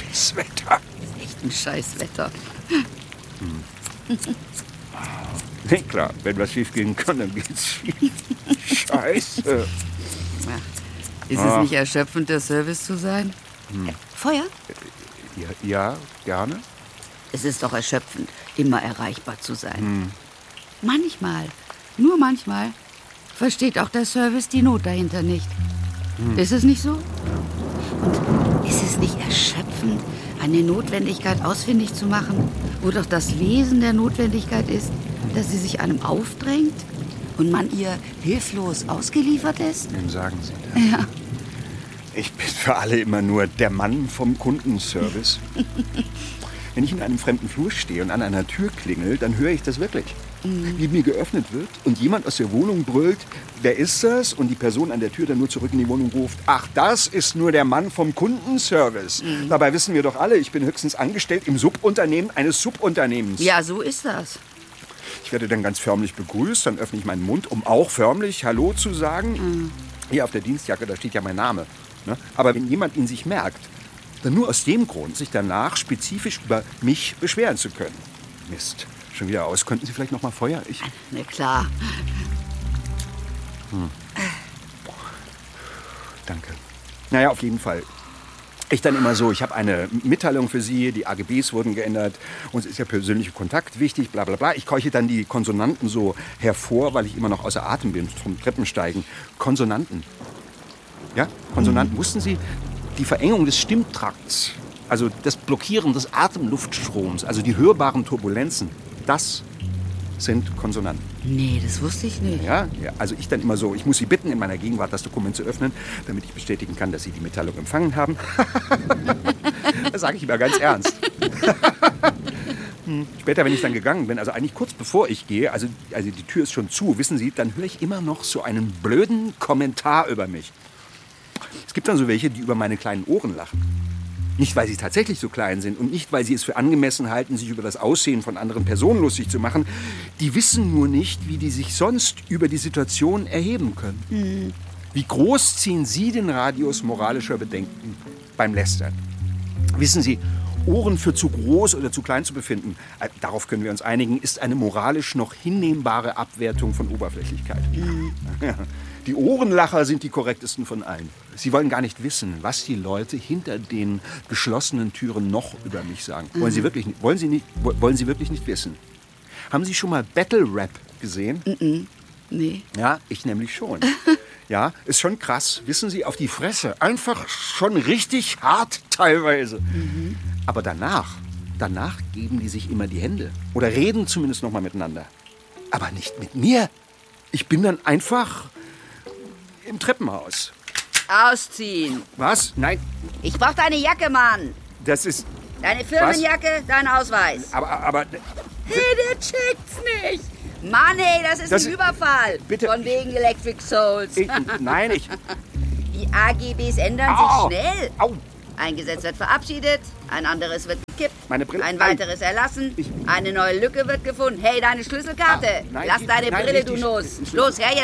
Scheißwetter. Echt ein Scheißwetter. Nee, klar, wenn was schief gehen kann, dann geht's schief. Scheiße. Ist es nicht erschöpfend, der Service zu sein? Feuer? Ja, gerne. Es ist doch erschöpfend, immer erreichbar zu sein. Manchmal, nur manchmal, versteht auch der Service die Not dahinter nicht. Ist es nicht so? Und ist es nicht erschöpfend, eine Notwendigkeit ausfindig zu machen, wo doch das Wesen der Notwendigkeit ist, dass sie sich einem aufdrängt und man ihr hilflos ausgeliefert ist? Wem sagen Sie das? Ja. Ich bin für alle immer nur der Mann vom Kundenservice. Wenn ich in einem fremden Flur stehe und an einer Tür klingel, dann höre ich das wirklich. Wie mir geöffnet wird und jemand aus der Wohnung brüllt, wer ist das? Und die Person an der Tür dann nur zurück in die Wohnung ruft, ach, das ist nur der Mann vom Kundenservice. Dabei wissen wir doch alle, ich bin höchstens angestellt im Subunternehmen eines Subunternehmens. Ja, so ist das. Ich werde dann ganz förmlich begrüßt, dann öffne ich meinen Mund, um auch förmlich Hallo zu sagen. Hier auf der Dienstjacke, da steht ja mein Name. Ne? Aber wenn jemand ihn sich merkt, dann nur aus dem Grund, sich danach spezifisch über mich beschweren zu können. Mist, schon wieder aus. Könnten Sie vielleicht noch mal Feuer? Na klar. Danke. Naja, auf jeden Fall. Ich dann immer so, ich habe eine Mitteilung für Sie, die AGBs wurden geändert, uns ist ja persönlicher Kontakt wichtig, bla bla bla. Ich keuche dann die Konsonanten so hervor, weil ich immer noch außer Atem bin vom Treppensteigen. Konsonanten. Ja, Konsonanten. Wussten Sie, die Verengung des Stimmtrakts, also das Blockieren des Atemluftstroms, also die hörbaren Turbulenzen, das sind Konsonanten. Nee, das wusste ich nicht. Ja, also ich dann immer so, ich muss Sie bitten, in meiner Gegenwart das Dokument zu öffnen, damit ich bestätigen kann, dass Sie die Mitteilung empfangen haben. Das sage ich immer ganz ernst. Später, wenn ich dann gegangen bin, also eigentlich kurz bevor ich gehe, also die Tür ist schon zu, wissen Sie, dann höre ich immer noch so einen blöden Kommentar über mich. Es gibt dann so welche, die über meine kleinen Ohren lachen. Nicht, weil sie tatsächlich so klein sind und nicht, weil sie es für angemessen halten, sich über das Aussehen von anderen Personen lustig zu machen. Die wissen nur nicht, wie die sich sonst über die Situation erheben können. Wie groß ziehen Sie den Radius moralischer Bedenken beim Lästern? Wissen Sie, Ohren für zu groß oder zu klein zu befinden, darauf können wir uns einigen, ist eine moralisch noch hinnehmbare Abwertung von Oberflächlichkeit. Ja. Die Ohrenlacher sind die korrektesten von allen. Sie wollen gar nicht wissen, was die Leute hinter den geschlossenen Türen noch über mich sagen. Wollen Sie wirklich nicht, wollen Sie wirklich nicht wissen? Haben Sie schon mal Battle Rap gesehen? Nee. Ja, ich nämlich schon. Ja, ist schon krass. Wissen Sie, auf die Fresse. Einfach schon richtig hart teilweise. Aber danach geben die sich immer die Hände. Oder reden zumindest noch mal miteinander. Aber nicht mit mir. Ich bin dann einfach im Treppenhaus. Ausziehen. Was? Nein, Ich brauch deine Jacke, Mann. das ist... Deine Firmenjacke, dein Ausweis. Aber Hey, der checkt's nicht. Mann, ey, das ist ein Überfall. Bitte. Von wegen Electric Souls. nein, ich... Die AGBs ändern Au. sich schnell. Au, Ein Gesetz wird verabschiedet, ein anderes wird gekippt, meine Brille... ein weiteres erlassen, eine neue Lücke wird gefunden. Hey, deine Schlüsselkarte. Nein, Lass deine nein, Brille, nicht du die Nuss. Schlüssel. Los, her jetzt.